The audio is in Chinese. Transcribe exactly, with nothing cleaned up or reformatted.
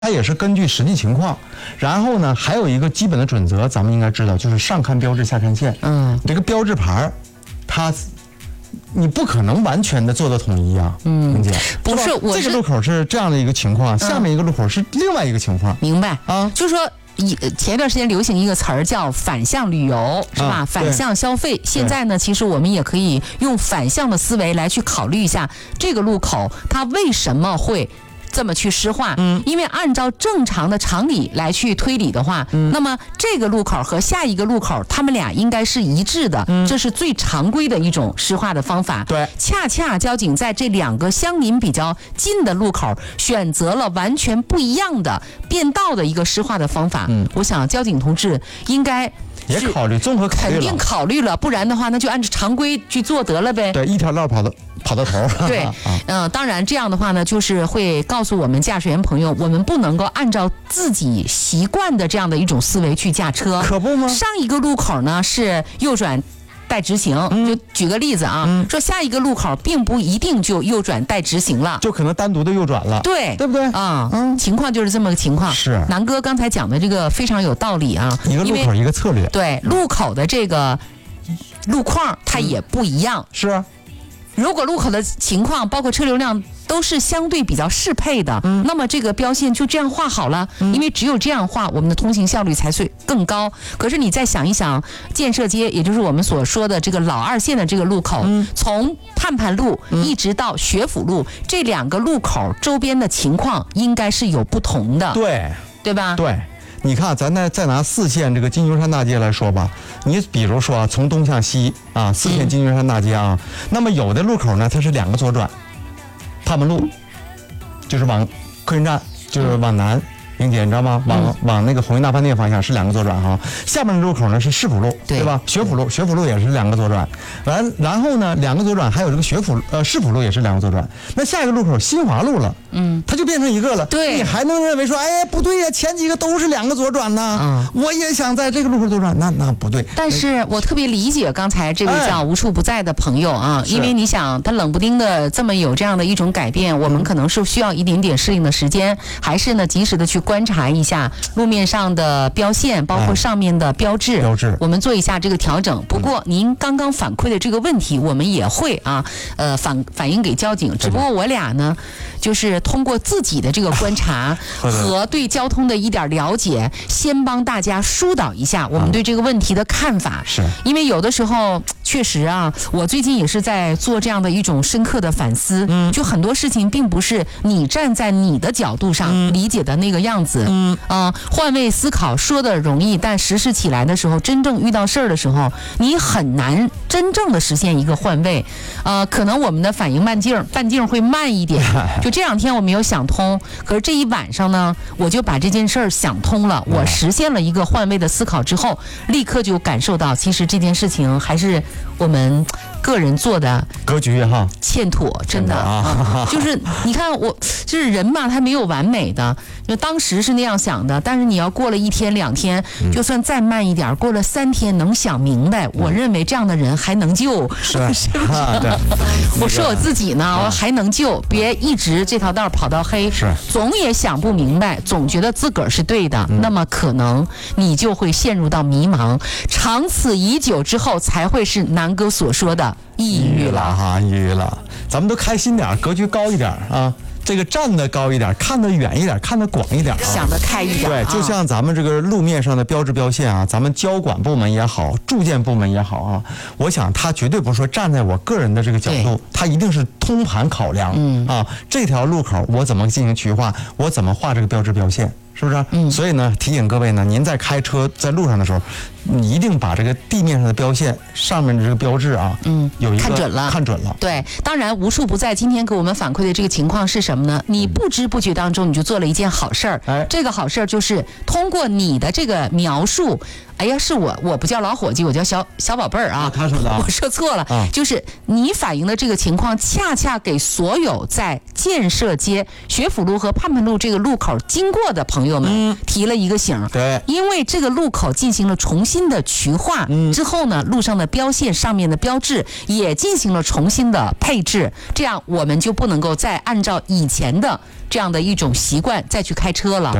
它也是根据实际情况。然后呢，还有一个基本的准则，咱们应该知道，就是上看标志，下看线。嗯，这个标志牌，它。你不可能完全的做到统一啊，嗯，玲姐， 不是，我这个路口是这样的一个情况，嗯、下面一个路口是另外一个情况， 明白啊？就是说，一前一段时间流行一个词儿叫反向旅游，是吧？啊、反向消费。现在呢，其实我们也可以用反向的思维来去考虑一下这个路口它为什么会这么去施化，嗯，因为按照正常的常理来去推理的话，嗯，那么这个路口和下一个路口，他们俩应该是一致的，嗯，这是最常规的一种施化的方法。 对， 恰恰交警在这两个相邻比较近的路口，选择了完全不一样的变道的一个施化的方法。嗯，我想交警同志应该。 也考虑综合考虑了， 肯定考虑了，不然的话，那就按照常规去做得了呗。 对，一条道跑到跑到头。 对，嗯、呃，当然这样的话呢，就是会告诉我们驾驶员朋友，我们不能够按照自己习惯的这样的一种思维去驾车。 可不吗？ 上一个路口呢是右转带直行，嗯、就举个例子啊，嗯、说下一个路口并不一定就右转带直行了， 就可能单独的右转了， 对， 对不对啊？嗯，情况就是这么个情况。 是南哥刚才讲的这个非常有道理啊， 一个路口一个策略， 对，路口的这个路况它也不一样， 嗯、是。 如果路口的情况包括车流量都是相对比较适配的，嗯，那么这个标线就这样画好了，嗯，因为只有这样画，我们的通行效率才会更高。可是你再想一想，建设街，也就是我们所说的这个老二线的这个路口，嗯，从盼盼路一直到学府路，嗯，这两个路口周边的情况应该是有不同的， 对， 对吧？ 对。你看，咱再再拿四线这个金牛山大街来说吧，你比如说啊，从东向西啊，四线金牛山大街啊，嗯、那么有的路口呢，它是两个左转，盼盼路就是往客运站，就是往南。玲姐，你知道吗？往、嗯、往那个鸿运大饭店方向是两个左转哈，下面的路口呢是市府路， 对, 对吧？学府路，学府路也是两个左转，完然后呢两个左转，还有这个学府呃市府路也是两个左转。那下一个路口新华路了，嗯，它就变成一个了。 对， 你还能认为说，哎，不对呀，前几个都是两个左转呢，嗯，我也想在这个路口左转，那那不对。 但是我特别理解刚才这位叫无处不在的朋友啊，哎、因为你想，他冷不丁的这么有这样的一种改变，我们可能是需要一点点适应的时间，还是呢及时的去观察一下路面上的标线，包括上面的标志， 标志， 我们做一下这个调整。不过您刚刚反馈的这个问题，我们也会啊，呃反反映给交警。只不过我俩呢，就是通过自己的这个观察和对交通的一点了解，先帮大家疏导一下我们对这个问题的看法。 是， 因为有的时候确实啊，我最近也是在做这样的一种深刻的反思。嗯，就很多事情并不是你站在你的角度上理解的那个样子。嗯。嗯啊，换位思考说的容易，但实施起来的时候，真正遇到事儿的时候，你很难真正的实现一个换位。呃，可能我们的反应慢镜半径会慢一点。就这两天我没有想通，可是这一晚上呢，我就把这件事儿想通了。我实现了一个换位的思考之后，立刻就感受到，其实这件事情还是我们个人做的格局哈欠妥，真的啊，就是你看我，就是人嘛，他没有完美的。就当时是那样想的，但是你要过了一天两天，嗯、就算再慢一点，过了三天能想明白，嗯、我认为这样的人还能救， 是是不是？ 啊、对我说我自己呢，啊、我还能救，别一直这条道跑到黑， 是总也想不明白，总觉得自个儿是对的，嗯、那么可能你就会陷入到迷茫，长此以久之后，才会是南哥所说的抑郁了哈，抑郁了。咱们都开心点，格局高一点啊。这个站得高一点，看得远一点，看得广一点，啊、 想得开一点。 对，就像咱们这个路面上的标志标线啊，咱们交管部门也好，住建部门也好啊，我想他绝对不是说站在我个人的这个角度，他一定是通盘考量。嗯啊，这条路口我怎么进行区划，我怎么画这个标志标线。是不是？嗯，所以呢，提醒各位呢，您在开车在路上的时候，你一定把这个地面上的标线上面的这个标志啊，嗯，有一个看准了， 看准了。 对，当然无处不在。今天给我们反馈的这个情况是什么呢？你不知不觉当中，你就做了一件好事儿。哎，这个好事儿就是通过你的这个描述。哎呀，是我，我不叫老伙计，我叫小小宝贝儿啊。 他说的， 我说错了，啊、就是你反映的这个情况，恰恰给所有在建设街、学府路和盼盼路这个路口经过的朋友。 友们、 嗯、 提了一个醒。 对， 因为这个路口进行了重新的渠化、嗯、之后呢，路上的标线上面的标志也进行了重新的配置，这样我们就不能够再按照以前的这样的一种习惯再去开车了。